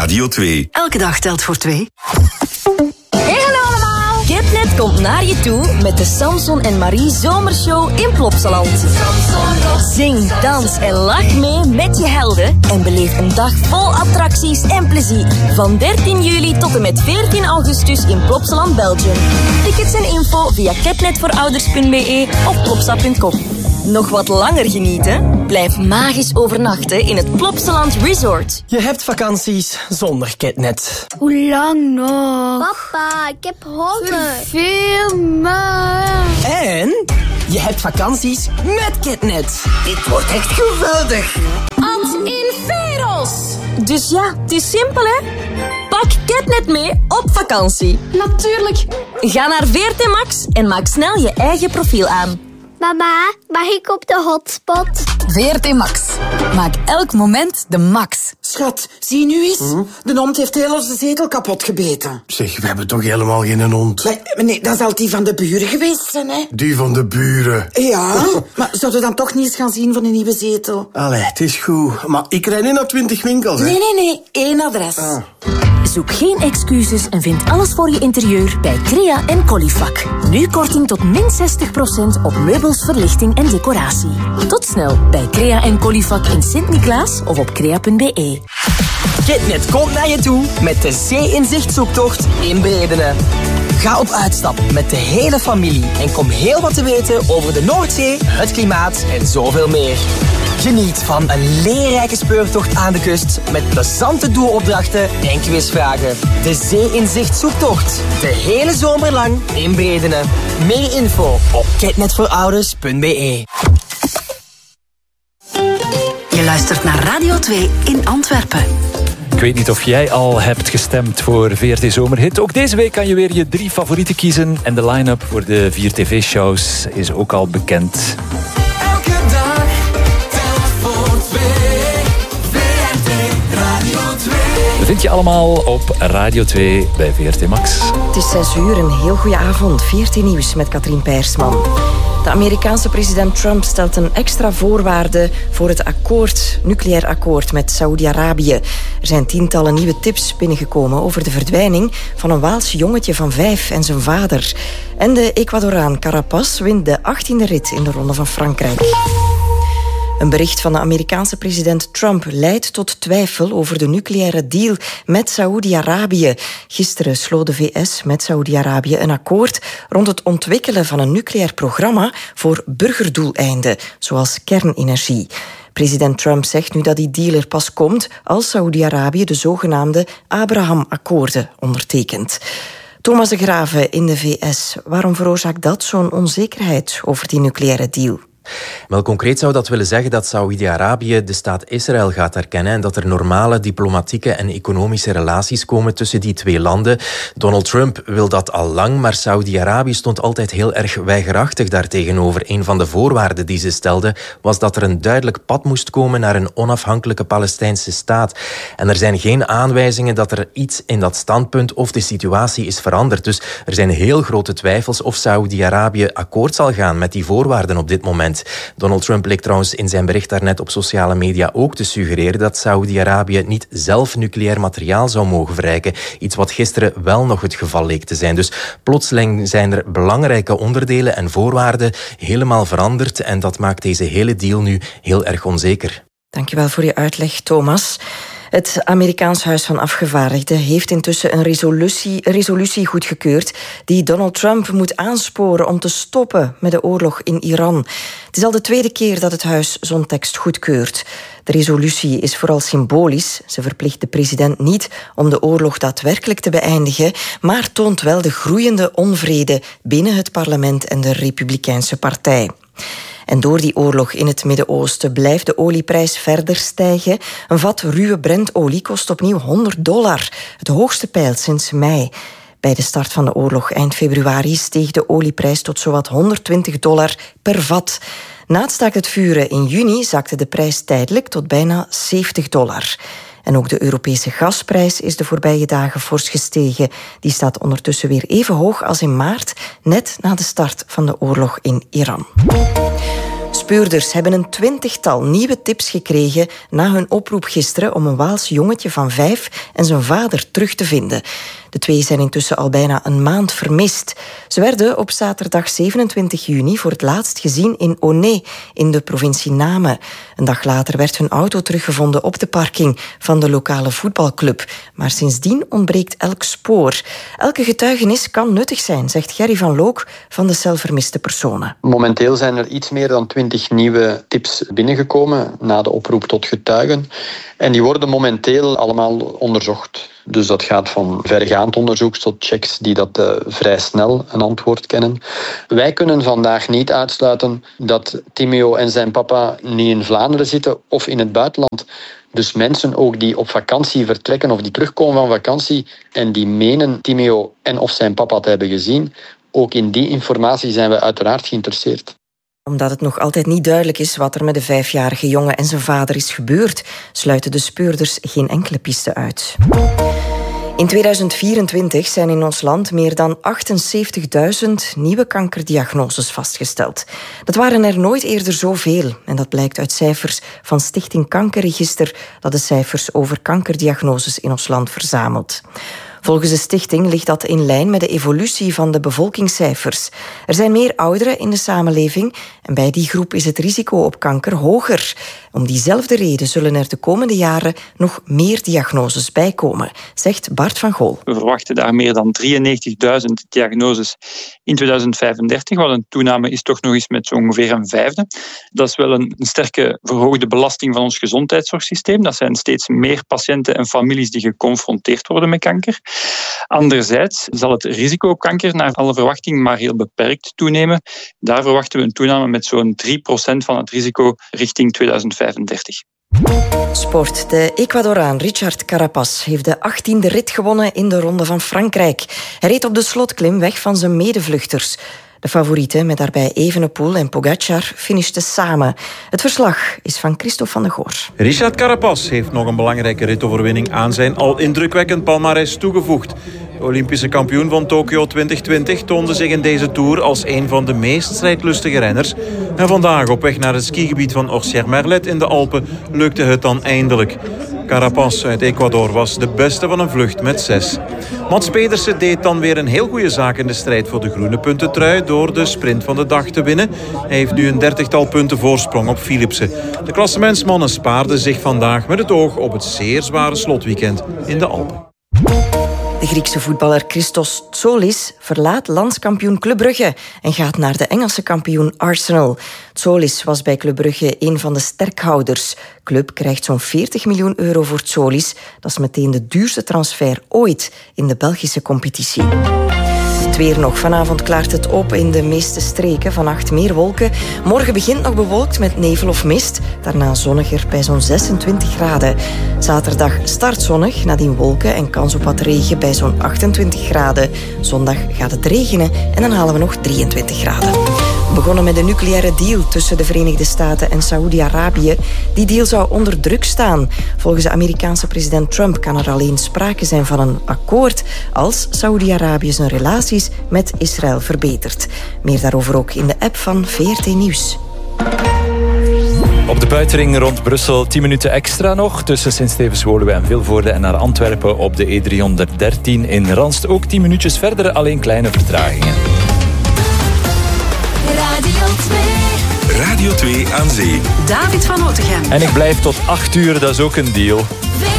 Radio 2. Elke dag telt voor 2. Hey, hallo allemaal! Kidnet komt naar je toe met de Samson en Marie Zomershow in Plopsaland. Zing, dans en lach mee met je helden en beleef een dag vol attracties en plezier. Van 13 juli tot en met 14 augustus in Plopsaland, Belgium. Tickets en info via kidnetvoorouders.be of plopsa.com. Nog wat langer genieten? Blijf magisch overnachten in het Plopsaland Resort. Je hebt vakanties zonder Kidnet. Hoe lang nog? Papa, ik heb honger. Veel maar. En je hebt vakanties met Kidnet. Dit wordt echt geweldig. Ad Inferos! Dus ja, het is simpel hè? Pak Kidnet mee op vakantie. Natuurlijk. Ga naar VRT Max en maak snel je eigen profiel aan. Mama, mag ik op de hotspot? VRT Max. Maak elk moment de max. Schat, zie nu eens. De hond heeft heel onze zetel kapot gebeten. Zeg, we hebben toch helemaal geen hond? Nee, dat zal die van de buren geweest zijn, hè? Die van de buren? Ja, maar zouden we dan toch niet eens gaan zien van een nieuwe zetel? Allee, het is goed. Maar ik rijd niet naar 20 winkels, hè? Nee. 1 adres. Zoek geen excuses en vind alles voor je interieur bij Crea en Colifac. Nu korting tot min 60% op meubels, verlichting en decoratie. Tot snel bij Crea en Colifac in Sint-Niklaas of op crea.be. Kidnet komt naar je toe met de zee-inzicht-zoektocht in Bredene. Ga op uitstap met de hele familie en kom heel wat te weten over de Noordzee, het klimaat en zoveel meer. Geniet van een leerrijke speurtocht aan de kust met plezante doelopdrachten en quizvragen. De Zee-inzicht-zoektocht. De hele zomer lang in Bredene. Meer info op kidnetvoorouders.be. Je luistert naar Radio 2 in Antwerpen. Ik weet niet of jij al hebt gestemd voor VRT Zomerhit. Ook deze week kan je weer je 3 favorieten kiezen. En de line-up voor de 4 tv-shows is ook al bekend. Elke dag telt voor 2. VRT Radio 2. Dat vind je allemaal op Radio 2 bij VRT Max. Het is 6 uur, een heel goede avond. VRT Nieuws met Katrien Peirsman. De Amerikaanse president Trump stelt een extra voorwaarde voor het nucleair akkoord met Saoedi-Arabië. Er zijn tientallen nieuwe tips binnengekomen over de verdwijning van een Waals jongetje van 5 en zijn vader. En de Ecuadoraan Carapaz wint de 18e rit in de Ronde van Frankrijk. Een bericht van de Amerikaanse president Trump leidt tot twijfel over de nucleaire deal met Saoedi-Arabië. Gisteren sloot de VS met Saoedi-Arabië een akkoord rond het ontwikkelen van een nucleair programma voor burgerdoeleinden, zoals kernenergie. President Trump zegt nu dat die deal er pas komt als Saoedi-Arabië de zogenaamde Abraham-akkoorden ondertekent. Thomas de Graven in de VS. Waarom veroorzaakt dat zo'n onzekerheid over die nucleaire deal? Wel, concreet zou dat willen zeggen dat Saoedi-Arabië de staat Israël gaat erkennen en dat er normale diplomatieke en economische relaties komen tussen die twee landen. Donald Trump wil dat al lang, maar Saoedi-Arabië stond altijd heel erg weigerachtig daartegenover. Een van de voorwaarden die ze stelde was dat er een duidelijk pad moest komen naar een onafhankelijke Palestijnse staat. En er zijn geen aanwijzingen dat er iets in dat standpunt of de situatie is veranderd. Dus er zijn heel grote twijfels of Saoedi-Arabië akkoord zal gaan met die voorwaarden op dit moment. Donald Trump leek trouwens in zijn bericht daarnet op sociale media ook te suggereren dat Saoedi-Arabië niet zelf nucleair materiaal zou mogen verrijken. Iets wat gisteren wel nog het geval leek te zijn. Dus plotseling zijn er belangrijke onderdelen en voorwaarden helemaal veranderd en dat maakt deze hele deal nu heel erg onzeker. Dankjewel voor je uitleg, Thomas. Het Amerikaans Huis van Afgevaardigden heeft intussen een resolutie goedgekeurd die Donald Trump moet aansporen om te stoppen met de oorlog in Iran. Het is al de tweede keer dat het huis zo'n tekst goedkeurt. De resolutie is vooral symbolisch. Ze verplicht de president niet om de oorlog daadwerkelijk te beëindigen, maar toont wel de groeiende onvrede binnen het parlement en de Republikeinse Partij. En door die oorlog in het Midden-Oosten blijft de olieprijs verder stijgen. Een vat ruwe Brentolie kost opnieuw $100, het hoogste peil sinds mei. Bij de start van de oorlog eind februari steeg de olieprijs tot zowat $120 per vat. Na het staakt het vuren in juni zakte de prijs tijdelijk tot bijna $70. En ook de Europese gasprijs is de voorbije dagen fors gestegen. Die staat ondertussen weer even hoog als in maart, net na de start van de oorlog in Iran. Speurders hebben een 20-tal nieuwe tips gekregen na hun oproep gisteren om een Waals jongetje van 5 en zijn vader terug te vinden. De twee zijn intussen al bijna een maand vermist. Ze werden op zaterdag 27 juni voor het laatst gezien in Aunay, in de provincie Namen. Een dag later werd hun auto teruggevonden op de parking van de lokale voetbalclub. Maar sindsdien ontbreekt elk spoor. Elke getuigenis kan nuttig zijn, zegt Gerry van Look van de Cel Vermiste Personen. Momenteel zijn er iets meer dan 20 nieuwe tips binnengekomen na de oproep tot getuigen. En die worden momenteel allemaal onderzocht. Dus dat gaat van vergaand onderzoek tot checks die dat vrij snel een antwoord kennen. Wij kunnen vandaag niet uitsluiten dat Timeo en zijn papa niet in Vlaanderen zitten of in het buitenland. Dus mensen ook die op vakantie vertrekken of die terugkomen van vakantie en die menen Timeo en of zijn papa te hebben gezien, ook in die informatie zijn we uiteraard geïnteresseerd. Omdat het nog altijd niet duidelijk is wat er met de 5-jarige jongen en zijn vader is gebeurd, sluiten de speurders geen enkele piste uit. In 2024 zijn in ons land meer dan 78.000 nieuwe kankerdiagnoses vastgesteld. Dat waren er nooit eerder zoveel. En dat blijkt uit cijfers van Stichting Kankerregister, dat de cijfers over kankerdiagnoses in ons land verzamelt. Volgens de stichting ligt dat in lijn met de evolutie van de bevolkingscijfers. Er zijn meer ouderen in de samenleving en bij die groep is het risico op kanker hoger. Om diezelfde reden zullen er de komende jaren nog meer diagnoses bijkomen, zegt Bart van Gool. We verwachten daar meer dan 93.000 diagnoses in 2035, wat een toename is toch nog eens met zo ongeveer een vijfde. Dat is wel een sterke verhoogde belasting van ons gezondheidszorgsysteem. Dat zijn steeds meer patiënten en families die geconfronteerd worden met kanker. Anderzijds zal het risico op kanker naar alle verwachting maar heel beperkt toenemen. Daar verwachten we een toename met zo'n 3% van het risico richting 2035. Sport. De Ecuadoraan Richard Carapaz heeft de 18e rit gewonnen in de Ronde van Frankrijk. Hij reed op de slotklim weg van zijn medevluchters. De favorieten, met daarbij Evenepoel en Pogacar, finishten samen. Het verslag is van Christophe van de Goor. Richard Carapaz heeft nog een belangrijke ritoverwinning aan zijn al indrukwekkend palmares toegevoegd. De Olympische kampioen van Tokio 2020 toonde zich in deze Tour als een van de meest strijdlustige renners. En vandaag op weg naar het skigebied van Orsières-Merlet in de Alpen lukte het dan eindelijk. Carapaz uit Ecuador was de beste van een vlucht met 6. Mats Pedersen deed dan weer een heel goede zaak in de strijd voor de groene puntentrui door de sprint van de dag te winnen. Hij heeft nu een 30-tal punten voorsprong op Philipsen. De klassementsmannen spaarden zich vandaag met het oog op het zeer zware slotweekend in de Alpen. De Griekse voetballer Christos Tsoulis verlaat landskampioen Club Brugge en gaat naar de Engelse kampioen Arsenal. Tsoulis was bij Club Brugge een van de sterkhouders. Club krijgt zo'n 40 miljoen euro voor Tsoulis. Dat is meteen de duurste transfer ooit in de Belgische competitie. Het weer nog. Vanavond klaart het op in de meeste streken. Vannacht meer wolken. Morgen begint nog bewolkt met nevel of mist. Daarna zonniger bij zo'n 26 graden. Zaterdag start zonnig, nadien wolken en kans op wat regen bij zo'n 28 graden. Zondag gaat het regenen en dan halen we nog 23 graden. We begonnen met een nucleaire deal tussen de Verenigde Staten en Saoedi-Arabië. Die deal zou onder druk staan. Volgens de Amerikaanse president Trump kan er alleen sprake zijn van een akkoord als Saoedi-Arabië zijn relaties met Israël verbetert. Meer daarover ook in de app van VRT Nieuws. Op de buitenring rond Brussel 10 minuten extra nog. Tussen Sint-Stevens-Woluwe en Vilvoorde en naar Antwerpen op de E313 in Ranst. Ook 10 minuutjes verder, alleen kleine vertragingen. Radio 2 aan zee. David van Otegem. En ik blijf tot 8 uur, dat is ook een deal.